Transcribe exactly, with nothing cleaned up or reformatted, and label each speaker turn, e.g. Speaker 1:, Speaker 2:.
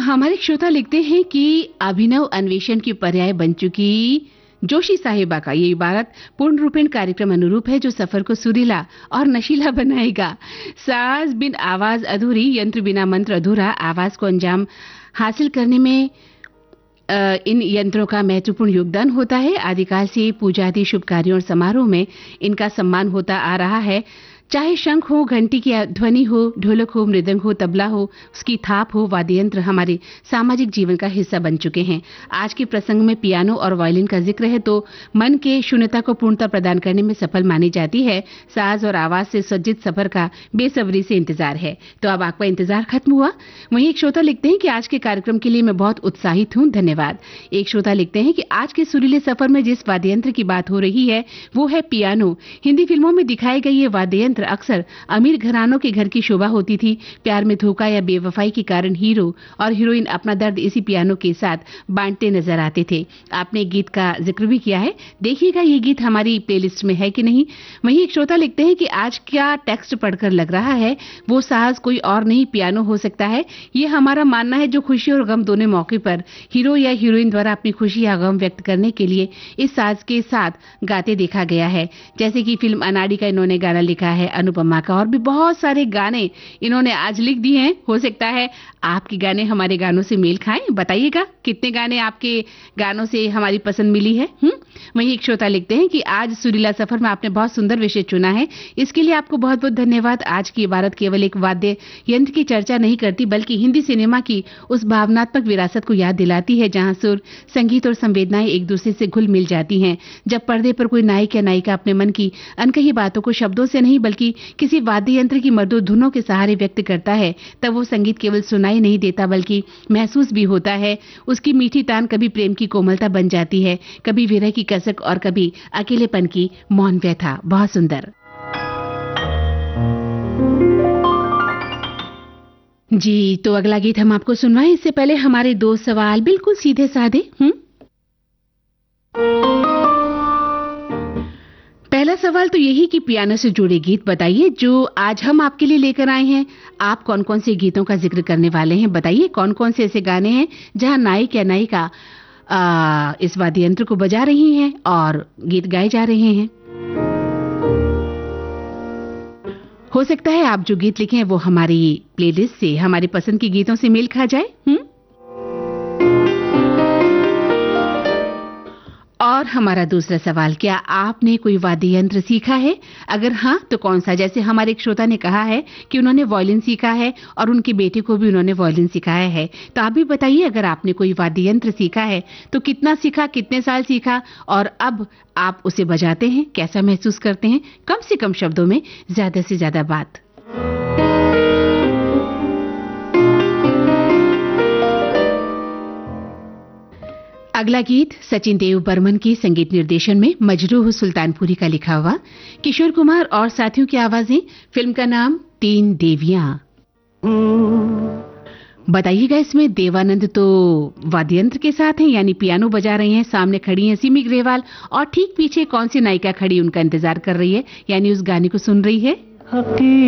Speaker 1: हमारे श्रोता लिखते हैं कि अभिनव अन्वेषण की पर्याय बन चुकी जोशी साहिबा का ये इबारत पूर्ण रूपेण कार्यक्रम अनुरूप है, जो सफर को सुरीला और नशीला बनाएगा। साज बिन आवाज अधूरी, यंत्र बिना मंत्र अधूरा। आवाज को अंजाम हासिल करने में आ, इन यंत्रों का महत्वपूर्ण योगदान होता है। आदिकाल से पूजा आदि शुभ कार्यों और समारोह में इनका सम्मान होता आ रहा है। चाहे शंख हो, घंटी की ध्वनि हो, ढोलक हो, मृदंग हो, तबला हो, उसकी थाप हो, वाद्य यंत्र हमारे सामाजिक जीवन का हिस्सा बन चुके हैं। आज के प्रसंग में पियानो और वायलिन का जिक्र है तो मन के शून्यता को पूर्णता प्रदान करने में सफल मानी जाती है। साज और आवाज से सज्जित सफर का बेसब्री से इंतजार है। तो अब आपका इंतजार खत्म हुआ। वहीं एक श्रोता लिखते हैं कि आज के कार्यक्रम के लिए मैं बहुत उत्साहित हूँ, धन्यवाद। एक श्रोता लिखते हैं कि आज के सुरीले सफर में जिस वाद्य यंत्र की बात हो रही है वो है पियानो। हिंदी फिल्मों में दिखाए गए ये वाद्य यंत्र अक्सर अमीर घरानों के घर की शोभा होती थी। प्यार में धोखा या बेवफाई के कारण हीरो और हीरोइन अपना दर्द इसी पियानो के साथ बांटते नजर आते थे। आपने एक गीत का जिक्र भी किया है, देखिएगा ये गीत हमारी प्लेलिस्ट में है कि नहीं। वहीं एक श्रोता लिखते हैं कि आज क्या टेक्स्ट पढ़कर लग रहा है वो साज कोई और नहीं पियानो हो सकता है। ये हमारा मानना है जो खुशी और गम दोनों मौके पर हीरो या हीरोइन द्वारा अपनी खुशी या गम व्यक्त करने के लिए इस साज के साथ गाते देखा गया है। जैसे कि फिल्म अनाड़ी का इन्होंने गाना लिखा है, अनुपमा का, और भी बहुत सारे गाने इन्होंने आज लिख दिए हैं। हो सकता है आपके गाने हमारे गानों से मेल खाएं। बताइएगा कितने गाने आपके गानों से हमारी पसंद मिली है। हम्म वहीं एक श्रोता लिखते हैं कि आज सुरीला सफर में आपने बहुत सुंदर विषय चुना है, इसके लिए आपको बहुत बहुत धन्यवाद। आज की इबारत केवल एक वाद्य यंत्र की चर्चा नहीं करती बल्कि हिंदी सिनेमा की उस भावनात्मक विरासत को याद दिलाती है जहां सुर, संगीत और संवेदनाएं एक दूसरे से घुल मिल जाती हैं। जब पर्दे पर कोई नायक या नायिका अपने मन की अनकही बातों को शब्दों से नहीं बल्कि किसी वाद्य यंत्र की मधुर धुनों के सहारे व्यक्त करता है, तब वो संगीत केवल सुनाई नहीं देता बल्कि महसूस भी होता है। उसकी मीठी तान कभी प्रेम की कोमलता बन जाती है, कभी विरह की कसक और कभी अकेलेपन की मौन व्यथा। बहुत सुंदर जी। तो अगला गीत हम आपको सुनवाएं, इससे पहले हमारे दो सवाल बिल्कुल सीधे साधे। हम्म पहला सवाल तो यही कि पियानो से जुड़े गीत बताइए जो आज हम आपके लिए लेकर आए हैं। आप कौन कौन से गीतों का जिक्र करने वाले हैं, बताइए कौन कौन से ऐसे गाने हैं जहां नायक या नायिका आ, इस वाद्य यंत्र को बजा रही हैं और गीत गाए जा रहे हैं। हो सकता है आप जो गीत लिखे हैं वो हमारी प्लेलिस्ट से, हमारी पसंद के गीतों से मेल खा जाए। हम्म और हमारा दूसरा सवाल, क्या आपने कोई वाद्य यंत्र सीखा है? अगर हाँ तो कौन सा? जैसे हमारे एक श्रोता ने कहा है कि उन्होंने वायलिन सीखा है और उनके बेटे को भी उन्होंने वायलिन सिखाया है। तो आप भी बताइए अगर आपने कोई वाद्य यंत्र सीखा है तो कितना सीखा, कितने साल सीखा और अब आप उसे बजाते हैं, कैसा महसूस करते हैं? कम से कम शब्दों में ज्यादा से ज्यादा बात। अगला गीत सचिन देव बर्मन के संगीत निर्देशन में मजरूह सुल्तानपुरी का लिखा हुआ, किशोर कुमार और साथियों की आवाजें। फिल्म का नाम तीन देवियां। बताइएगा इसमें देवानंद तो वाद्य यंत्र के साथ हैं यानी पियानो बजा रही हैं, सामने खड़ी हैं सिमी ग्रेवाल और ठीक पीछे कौन सी नायिका खड़ी उनका इंतजार कर रही है यानी उस गाने को सुन रही है।